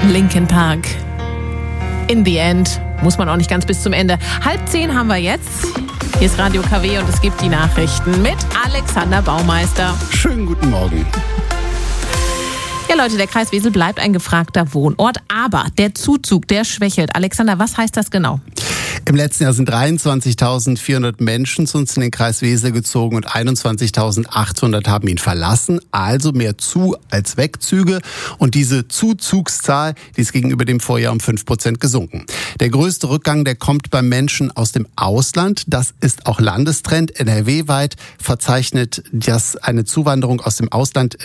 Linkin Park. In the end. Muss man auch nicht ganz bis zum Ende. 9:30 haben wir jetzt. Hier ist Radio KW und es gibt die Nachrichten mit Alexander Baumeister. Schönen guten Morgen. Ja Leute, der Kreis Wesel bleibt ein gefragter Wohnort, aber der Zuzug, der schwächelt. Alexander, was heißt das genau? Im letzten Jahr sind 23.400 Menschen zu uns in den Kreis Wesel gezogen und 21.800 haben ihn verlassen. Also mehr Zu- als Wegzüge. Und diese Zuzugszahl, die ist gegenüber dem Vorjahr um 5% gesunken. Der größte Rückgang, der kommt bei Menschen aus dem Ausland. Das ist auch Landestrend. NRW-weit verzeichnet die Zuwanderung aus dem Ausland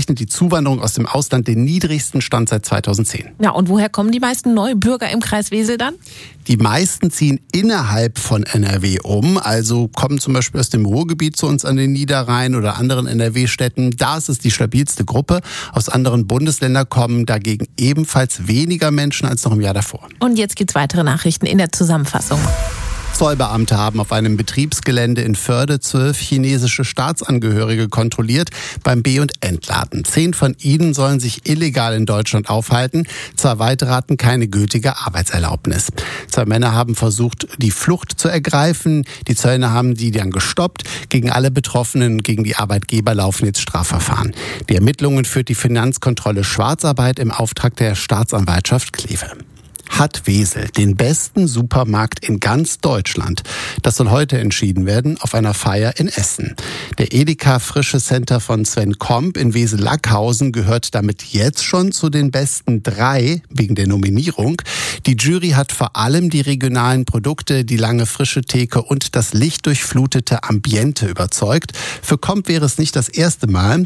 den niedrigsten Stand seit 2010. Ja, und woher kommen die meisten Neubürger im Kreis Wesel dann? Die meisten ziehen innerhalb von NRW um, also kommen zum Beispiel aus dem Ruhrgebiet zu uns an den Niederrhein oder anderen NRW-Städten. Da ist es die stabilste Gruppe. Aus anderen Bundesländern kommen dagegen ebenfalls weniger Menschen als noch im Jahr davor. Und jetzt gibt's weitere Nachrichten in der Zusammenfassung. Zollbeamte haben auf einem Betriebsgelände in Förde 12 chinesische Staatsangehörige kontrolliert beim B- und Entladen. 10 von ihnen sollen sich illegal in Deutschland aufhalten. 2 weitere hatten keine gültige Arbeitserlaubnis. 2 Männer haben versucht, die Flucht zu ergreifen. Die Zöllner haben die dann gestoppt. Gegen alle Betroffenen und gegen die Arbeitgeber laufen jetzt Strafverfahren. Die Ermittlungen führt die Finanzkontrolle Schwarzarbeit im Auftrag der Staatsanwaltschaft Kleve. Hat Wesel den besten Supermarkt in ganz Deutschland? Das soll heute entschieden werden auf einer Feier in Essen. Der Edeka Frische Center von Sven Komp in Wesel-Lackhausen gehört damit jetzt schon zu den besten 3 wegen der Nominierung. Die Jury hat vor allem die regionalen Produkte, die lange frische Theke und das lichtdurchflutete Ambiente überzeugt. Für Komp wäre es nicht das erste Mal.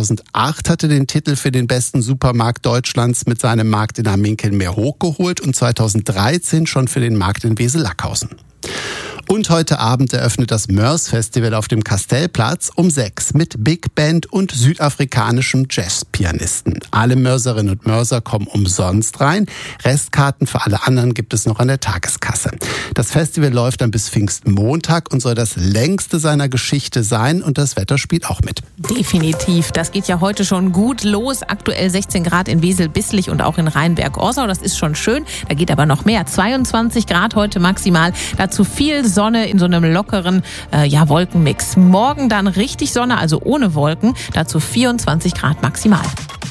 2008 hatte den Titel für den besten Supermarkt Deutschlands mit seinem Markt in Aminkelmeer hochgeholt und 2013 schon für den Markt in Wesel-Lackhausen. Und heute Abend eröffnet das Mörs-Festival auf dem Kastellplatz um 6 mit Big Band und südafrikanischem Jazzpianisten. Alle Mörserinnen und Mörser kommen umsonst rein. Restkarten für alle anderen gibt es noch an der Tageskasse. Das Festival läuft dann bis Pfingstmontag und soll das längste seiner Geschichte sein und das Wetter spielt auch mit. Definitiv. Das geht ja heute schon gut los. Aktuell 16 Grad in Wesel-Bisslich und auch in Rheinberg-Orsau. Das ist schon schön. Da geht aber noch mehr. 22 Grad heute maximal. Dazu viel Sonne in so einem lockeren Wolkenmix. Morgen dann richtig Sonne, also ohne Wolken. Dazu 24 Grad maximal.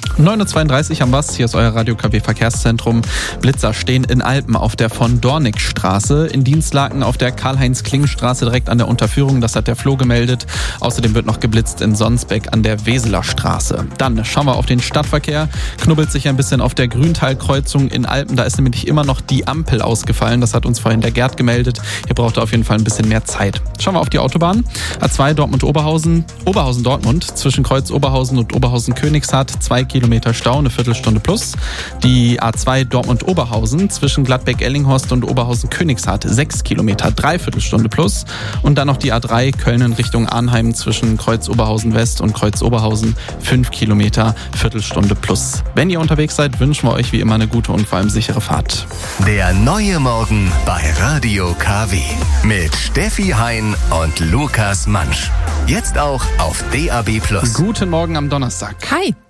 9:32 Uhr am Was, hier ist euer Radio KW Verkehrszentrum. Blitzer stehen in Alpen auf der von Dornickstraße, in Dienstlaken auf der Karl-Heinz-Kling-Straße direkt an der Unterführung, das hat der Flo gemeldet. Außerdem wird noch geblitzt in Sonsbeck an der Weseler Straße. Dann schauen wir auf den Stadtverkehr, knubbelt sich ein bisschen auf der Grüntal-Kreuzung in Alpen, da ist nämlich immer noch die Ampel ausgefallen, das hat uns vorhin der Gerd gemeldet. Hier braucht er auf jeden Fall ein bisschen mehr Zeit. Schauen wir auf die Autobahn. A2 Dortmund-Oberhausen, Oberhausen-Dortmund, zwischen Kreuz Oberhausen und Oberhausen-Königshardt, 2 Kilometer Stau, eine Viertelstunde plus. Die A2 Dortmund-Oberhausen zwischen Gladbeck-Ellinghorst und Oberhausen-Königshardt 6 Kilometer, 3/4 Stunde plus. Und dann noch die A3 Köln in Richtung Arnheim zwischen Kreuz Oberhausen West und Kreuz Oberhausen 5 Kilometer, Viertelstunde plus. Wenn ihr unterwegs seid, wünschen wir euch wie immer eine gute und vor allem sichere Fahrt. Der neue Morgen bei Radio KW mit Steffi Hein und Lukas Mansch. Jetzt auch auf DAB+. Guten Morgen am Donnerstag. Hi.